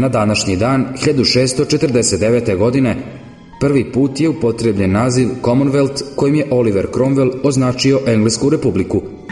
na današnji dan 1649. godine prvi put je upotrebljen naziv Commonwealth kojim je Oliver Cromwell označio Englesku republiku.